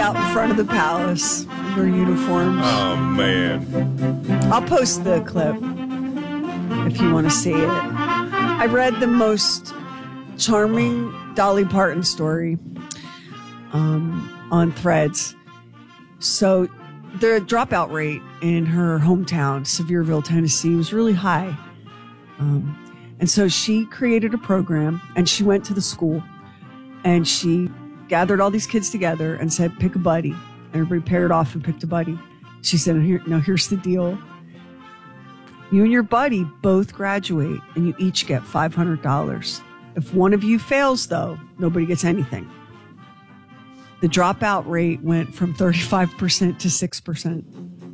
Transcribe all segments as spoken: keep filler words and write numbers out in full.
out in front of the palace in their uniforms. Oh, man. I'll post the clip if you want to see it. I read the most charming Dolly Parton story um, on Threads. So the dropout rate in her hometown, Sevierville, Tennessee, was really high. Um, and so she created a program, and she went to the school, and she gathered all these kids together and said, pick a buddy. And everybody paired off and picked a buddy. She said, Here, now here's the deal. You and your buddy both graduate, and you each get five hundred dollars. If one of you fails, though, nobody gets anything. The dropout rate went from thirty-five percent to six percent.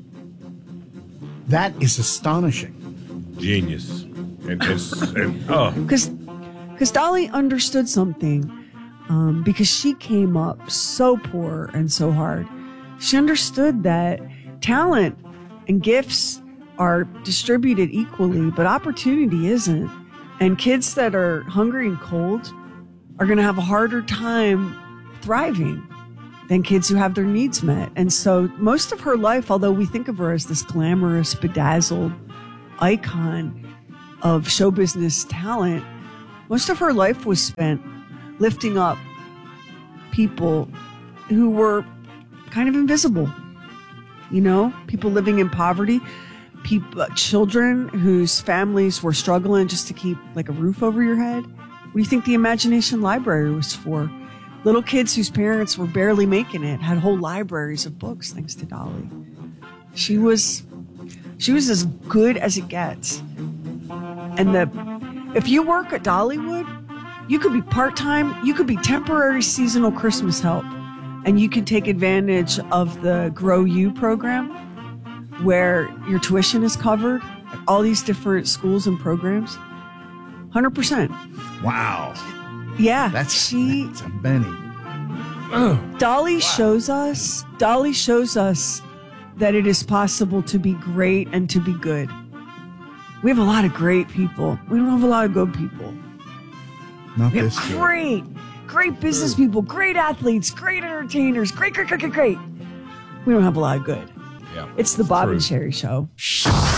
That is astonishing. Genius. And, and, and oh. Because Dolly understood something. Um, because she came up so poor and so hard. She understood that talent and gifts are distributed equally, but opportunity isn't. And kids that are hungry and cold are going to have a harder time thriving than kids who have their needs met. And so most of her life, although we think of her as this glamorous, bedazzled icon of show business talent, most of her life was spent lifting up people who were kind of invisible, you know, people living in poverty, people, children whose families were struggling just to keep like a roof over your head. What do you think the Imagination Library was for? Little kids whose parents were barely making it had whole libraries of books thanks to Dolly. She was, she was as good as it gets. And the, if you work at Dollywood, you could be part-time, you could be temporary seasonal Christmas help, and you can take advantage of the Grow You program where your tuition is covered at all these different schools and programs. one hundred percent. Wow. Yeah. That's, she, that's a Benny. Dolly wow. shows us, Dolly shows us that it is possible to be great and to be good. We have a lot of great people. We don't have a lot of good people. Not we have this great, great business people, great athletes, great entertainers, great, great, great, great, great. We don't have a lot of good. Yeah, it's the Bob true. and Sherry Show.